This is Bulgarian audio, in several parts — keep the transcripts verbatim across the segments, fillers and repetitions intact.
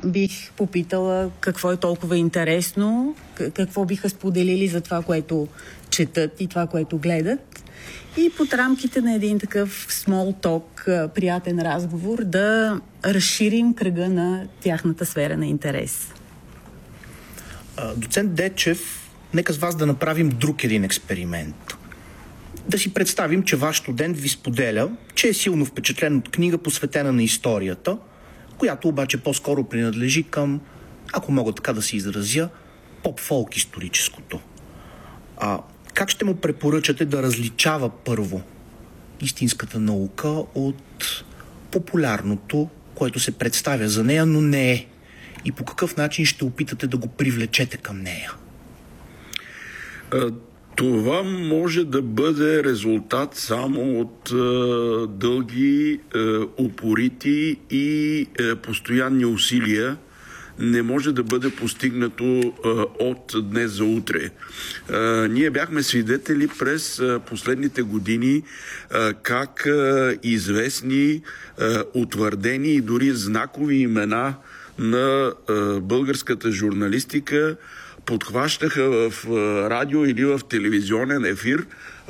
бих попитала какво е толкова интересно, какво биха споделили за това, което четат и това, което гледат. И под рамките на един такъв small talk, приятен разговор, да разширим кръга на тяхната сфера на интерес. Доцент Дечев, нека с вас да направим друг един експеримент. Да си представим, че ваш студент ви споделя, че е силно впечатлен от книга, посветена на историята, която обаче по-скоро принадлежи към, ако мога така да се изразя, поп-фолк историческото. А как ще му препоръчате да различава първо истинската наука от популярното, което се представя за нея, но не е? И по какъв начин ще опитате да го привлечете към нея? Това може да бъде резултат само от е, дълги, е, упорити и е, постоянни усилия. Не може да бъде постигнато е, от днес за утре. Е, ние бяхме свидетели през е, последните години е, как е, известни, е, утвърдени и дори знакови имена на е, българската журналистика подхващаха в радио или в телевизионен ефир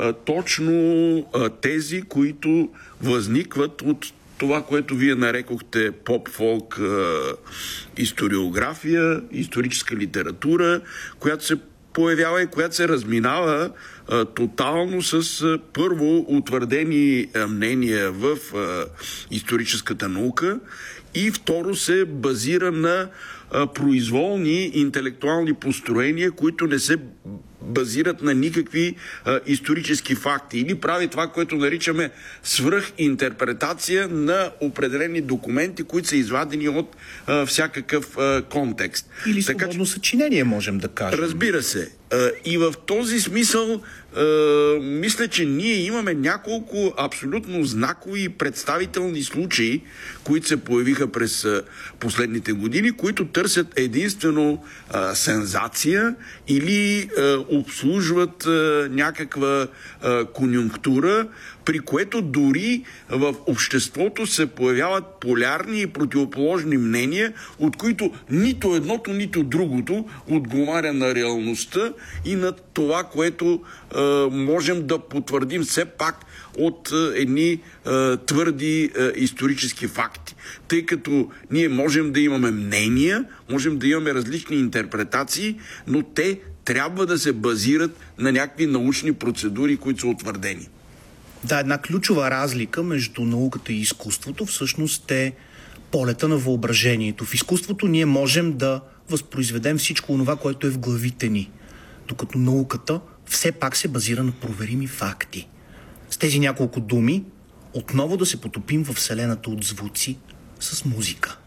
точно тези, които възникват от това, което вие нарекохте поп-фолк историография, историческа литература, която се появява и която се разминава а, тотално с а, първо утвърдени а, мнения в а, историческата наука и второ се базира на а, произволни интелектуални построения, които не се базират на никакви а, исторически факти или прави това, което наричаме свръхинтерпретация на определени документи, които са извадени от а, всякакъв а, контекст. Или свободно така, съчинение, можем да кажем. Разбира се. А, и в този смисъл а, мисля, че ние имаме няколко абсолютно знакови и представителни случаи, които се появиха през а, последните години, които търсят единствено а, сензация или а, обслужват а, някаква а, конюнктура, при което дори в обществото се появяват полярни и противоположни мнения, от които нито едното, нито другото отговаря на реалността и на това, което а, можем да потвърдим все пак от а, едни а, твърди а, исторически факти. Тъй като ние можем да имаме мнения, можем да имаме различни интерпретации, но те трябва да се базират на някакви научни процедури, които са утвърдени. Да, една ключова разлика между науката и изкуството всъщност е полета на въображението. В изкуството ние можем да възпроизведем всичко това, което е в главите ни, докато науката все пак се базира на проверими факти. С тези няколко думи отново да се потопим във вселената от звуци с музика.